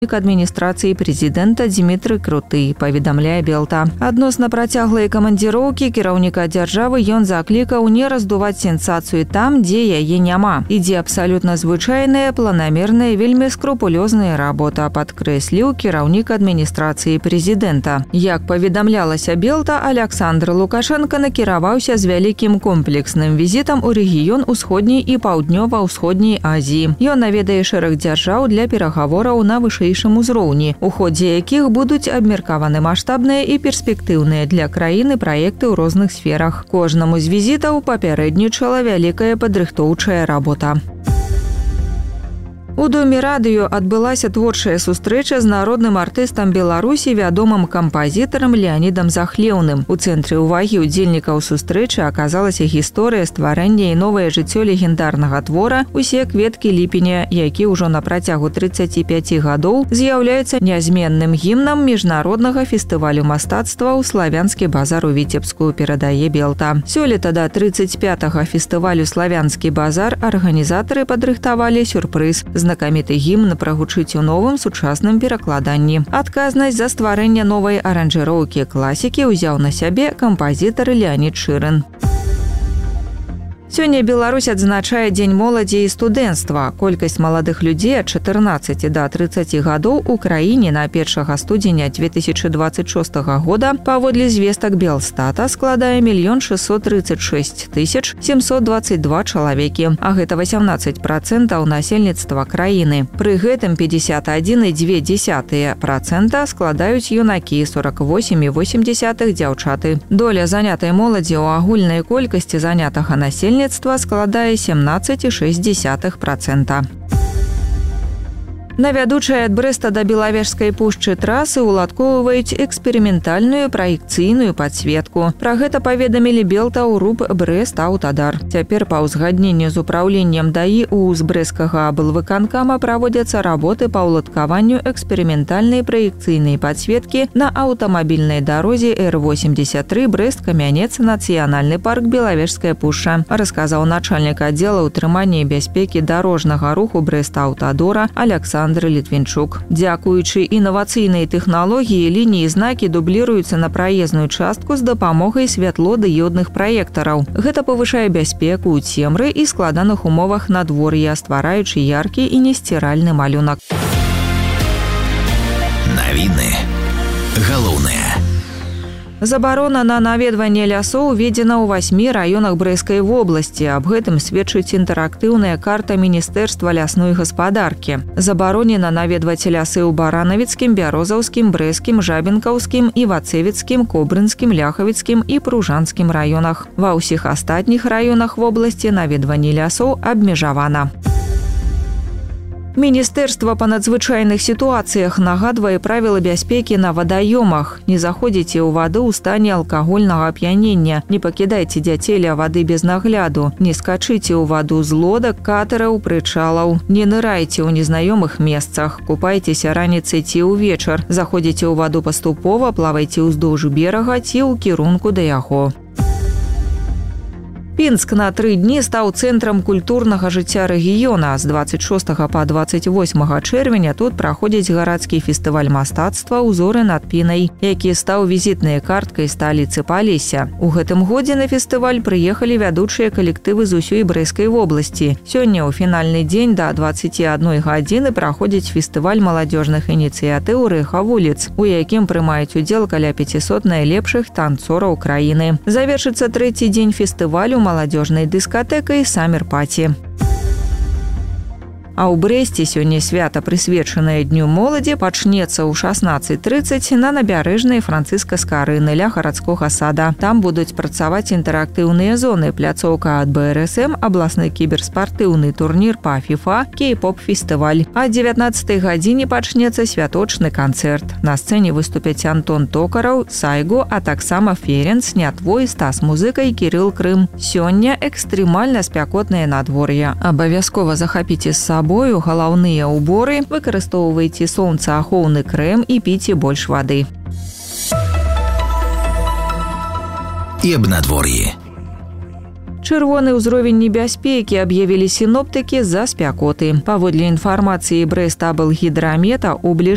адміністрацыі прэзідэнта Дмітрый Круты, паведамляе Белта. Адносна працяглай камандзіроўкі кіраўніка дзяржавы ён заклікаў не раздуваць сенсацыю там, дзе яе няма. Ідзе абсалютна звычайная, планамерная, вельмі скрупулёзная работа, падкрэсліў кіраўнік адміністрацыі прэзідэнта. Як паведамлялася Белта, Александр Лукашенко накіраваўся з вялікім комплексным візітам у рэгіён усходняй і паўднёва-ўсходняй Азіі. Ён наведае шэраг дзяржаў для перагавораў на вышэйшым узроўні, у ходзе якіх будуць абмеркаваны маштабныя і перспектыўныя для краіны праекты ў розных сферах. Кожнаму з візітаў папярэднічала вялікая падрыхтоўчая работа. У Доме радыё адбылася творчая сустрэча з народным артыстам Беларусі, вядомым кампазітарам Леанідам Захлеўным. У цэнтры ўвагі ўдзельнікаў сустрэчы аказалася гісторыя стварэння і новае жыццё легендарнага твора «Усе кветкі ліпеня», які ўжо на працягу 35 гадоў з'яўляецца нязменным гімнам міжнароднага фестывалю мастацтва ў славянскі базар у Віцебску, перадае Белта. Сёлета да 35-га фестывалю «Славянскі базар» арганізатары падрыхтавалі сюрпрыз. Знакаміты гімн прагучыць у новым сучасным перакладанні. Адказнасць за стварэнне новай аранжыроўкі класікі ўзяў на сябе кампазітар Леанід Шырын. Сёння Беларусь адзначае Дзень моладзі і студэнцтва. Колькасць маладых людзей ад 14 да 30 гадоў у краіне на 1 студзеня 2026 года паводле звестак Белстата складае 1 636 722 чалавекі, а гэта 18% насельніцтва краіны. Пры гэтым 51,2% складаюць юнакі, 48,8 дзяўчаты. Доля занятай моладзі ў агульнай колькасці занятага насельніцтва складае 17,6%. На вядучай ад Брэста да Белавежскай пушчы трасы уладкоўваюць эксперыментальную праекцыйную падсветку. Пра гэта паведамілі Белта ў РУП Брэст-Аўтадар. Цяпер па ўзгадненню з управленнем ДАІ у Брэсцкага аблвыканкама праводзяцца работы па ўладкаванню эксперыментальнай праекцыйнай падсветкі на аўтамабільнай дарозе Р-83 Брэст-Камянец, нацыянальны парк Белавежская пушча, расказаў начальнік аддзела ўтрымання і бяспекі дарожнага руху Брэст-Аўтадора Александр Літвінчук. Дзякуючы інавацыйнай тэхналогіі лініі знакі дубліруюцца на праезную частку з дапамогай святлодыёдных праектараў. Гэта павышае бяспеку ў цемры і складаных умовах надвор'я, ствараючы яркі і несціральны малюнак. Навіны галоўныя. Забарона на наведванне лясоў уведзена ў 8 раёнах Брэсцкай вобласці. Аб гэтым сведчыць інтэрактыўная карта Міністэрства лясной гаспадаркі. Забаронена наведваць лясы ў Баранавіцкім, Бярозаўскім, Брэсцкім, Жабінкаўскім, Івацевіцкім, Кобрынскім, Ляхавіцкім і Пружанскім раёнах. Ва ўсіх астатніх раёнах вобласці наведванне лясоў абмежавана. Міністэрства па надзвычайных сітуацыях нагадвае правілы бяспекі на вадаёмах. Не заходзіце ў ваду ў стане алкагольнага ап'янення, не пакідайце дзяцей ля вады без нагляду, не скачыце ў ваду з лодак, катэраў, прычалаў, не нырайце ў незнаёмых месцах, купайцеся раніцай ці ўвечар, заходзіце ў ваду паступова, плавайце ўздоўж берага ці ў кірунку да яго. Пінск на 3 дні стаў цэнтрам культурнага жыцця рэгіёна. З 26 па 28 чэрвеня тут праходзіць гарадскі фестываль мастацтва «Узоры над Пінай», які стаў візітнай карткай сталіцы Палесся. У гэтым годзе на фестываль прыехалі вядучыя калектывы з усёй Брэсцкай вобласці. Сёння ў фінальны дзень да 21 гадзіны праходзіць фестываль маладзёжных ініцыятыў «Рэха вуліц», у якім прымаюць удзел каля 500 найлепшых танцораў краіны. Завершыцца 3-й дзень фестывалю маладзёжнай дыскатэкай «Саммер-паці». А ў Брэсце сёння свята, прысвечанае Дню моладзі, пачнецца ў 16:30 на набярэжнай Францыска-Скарыны ля гарадскога сада. Там будуць працаваць інтэрактыўныя зоны, пляцоўка ад БРСМ, абласны кіберспартыўны турнір па FIFA, кей-поп-фестываль. А 19 гадзіне пачнецца святочны канцэрт. На сцэне выступяць Антон Токараў, Сайгу, а таксама Ференц, Нятвой, Стас Музыка і Кірыл Крым. Сёння экстрэмальна спякотнае надвор'е. Абавязкова захапіце з сабою галаўныя ўборы, выкарыстоўвайце сонцаахоўны крэм і піце больш вады. І аб надвор'і. Чырвоны ўзровень небяспекі аб'явілі сіноптыкі з-за спякоты. Паводле інфармацыі Брэст-Аблгідрамета, у бліжэйшыя